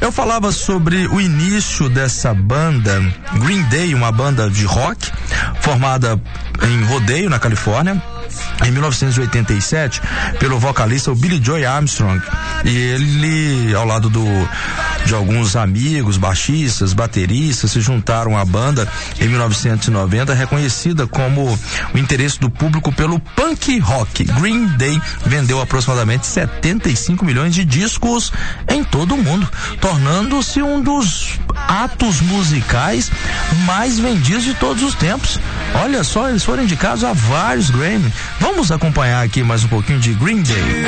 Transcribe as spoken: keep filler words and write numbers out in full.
Eu falava sobre o início dessa banda Green Day, uma banda de rock formada em Rodeio, na Califórnia, em mil novecentos e oitenta e sete, pelo vocalista o Billy Joe Armstrong. E ele, ao lado do de alguns amigos, baixistas, bateristas, se juntaram à banda em mil novecentos e noventa, reconhecida como o interesse do público pelo punk rock. Green Day vendeu aproximadamente setenta e cinco milhões de discos em todo o mundo, tornando-se um dos atos musicais mais vendidos de todos os tempos. Olha só, eles foram indicados a vários Grammy. Vamos acompanhar aqui mais um pouquinho de Green Day.